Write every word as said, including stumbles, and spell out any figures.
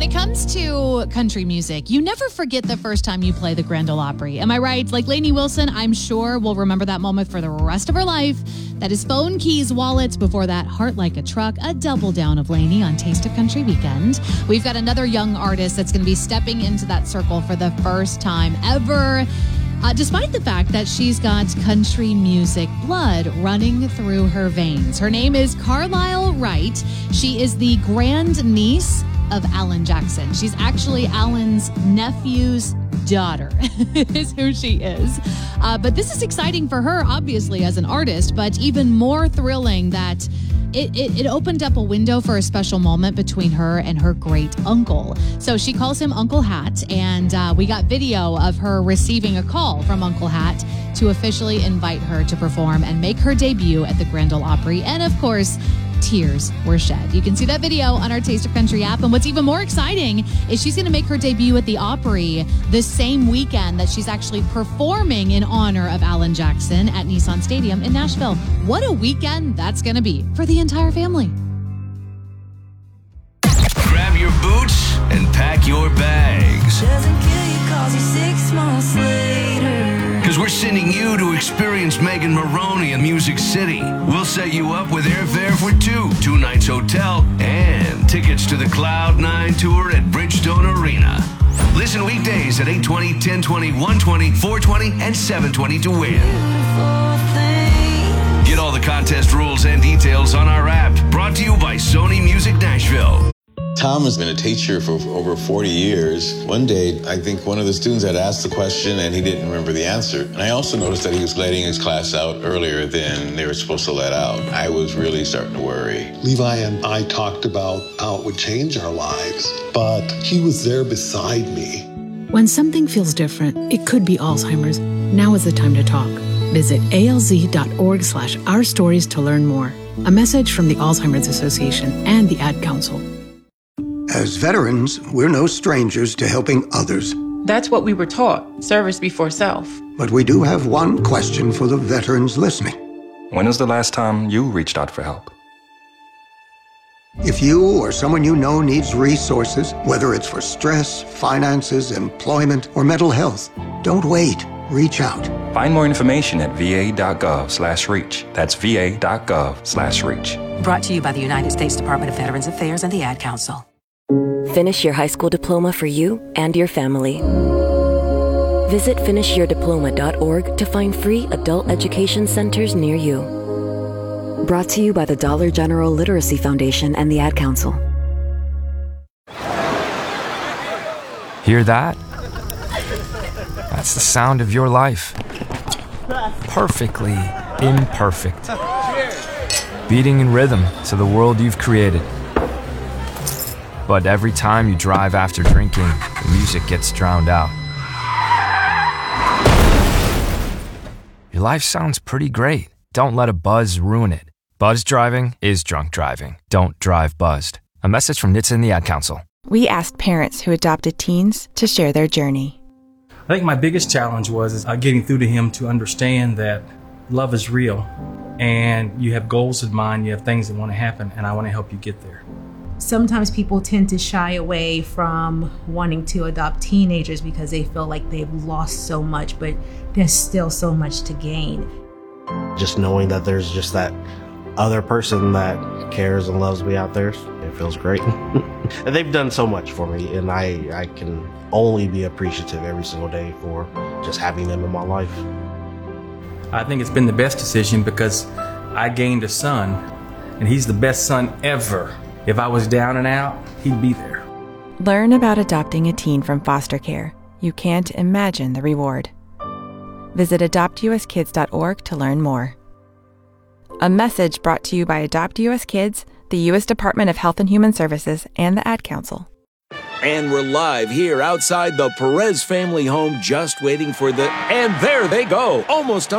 it comes to country music, you never forget the first time you play the Grand Ole Opry. Am I right? Like Lainey Wilson, I'm sure will remember that moment for the rest of her life. That is phone, keys, wallets. Before that, Heart Like a Truck, a double down of Lainey on Taste of Country Weekend. We've got another young artist that's going to be stepping into that circle for the first time ever. Uh, despite the fact that she's got country music blood running through her veins. Her name is Carlisle Wright. She is the grandniece of Alan Jackson. She's actually Alan's nephew's daughter is who she is. Uh, but this is exciting for her, obviously, as an artist, but even more thrilling that It, it, it opened up a window for a special moment between her and her great uncle. So she calls him Uncle Hat, and uh, we got video of her receiving a call from Uncle Hat to officially invite her to perform and make her debut at the Grand Ole Opry. And of course, tears were shed. You can see that video on our Taste of Country app. And what's even more exciting is she's going to make her debut at the Opry the same weekend that she's actually performing in honor of Alan Jackson at Nissan Stadium in Nashville. What a weekend that's going to be for the entire family. Grab your boots and pack your bags. Doesn't kill you, calls you six months later. Because we're sending you to experience Megan Maroney in Music City. We'll set you up with airfare for two, two nights hotel, and tickets to the Cloud nine Tour at Bridgestone Arena. Listen weekdays at eight twenty, ten twenty, one twenty, four twenty, and seven twenty to win. Get all the contest rules and details on our app. Brought to you by Sony Music Nashville. Tom has been a teacher for over forty years. One day, I think one of the students had asked the question and he didn't remember the answer. And I also noticed that he was letting his class out earlier than they were supposed to let out. I was really starting to worry. Levi and I talked about how it would change our lives, but he was there beside me. When something feels different, it could be Alzheimer's. Now is the time to talk. Visit alz.org slash our stories to learn more. A message from the Alzheimer's Association and the Ad Council. As veterans, we're no strangers to helping others. That's what we were taught, service before self. But we do have one question for the veterans listening. When was the last time you reached out for help? If you or someone you know needs resources, whether it's for stress, finances, employment, or mental health, don't wait. Reach out. Find more information at va.gov slash reach. That's va.gov slash reach. Brought to you by the United States Department of Veterans Affairs and the Ad Council. Finish your high school diploma for you and your family. Visit finish your diploma dot org to find free adult education centers near you. Brought to you by the Dollar General Literacy Foundation and the Ad Council. Hear that? That's the sound of your life. Perfectly imperfect. Beating in rhythm to the world you've created. But every time you drive after drinking, the music gets drowned out. Your life sounds pretty great. Don't let a buzz ruin it. Buzz driving is drunk driving. Don't drive buzzed. A message from N H T S A and the Ad Council. We asked parents who adopted teens to share their journey. I think my biggest challenge was is, uh, getting through to him to understand that love is real and you have goals in mind, you have things that want to happen, and I want to help you get there. Sometimes people tend to shy away from wanting to adopt teenagers because they feel like they've lost so much, but there's still so much to gain. Just knowing that there's just that other person that cares and loves me out there, it feels great. And they've done so much for me, and I, I can only be appreciative every single day for just having them in my life. I think it's been the best decision because I gained a son, and he's the best son ever. If I was down and out, he'd be there. Learn about adopting a teen from foster care. You can't imagine the reward. Visit adopt u s kids dot org to learn more. A message brought to you by Adopt U S Kids, the U S Department of Health and Human Services, and the Ad Council. And we're live here outside the Perez family home, just waiting for the... And there they go, almost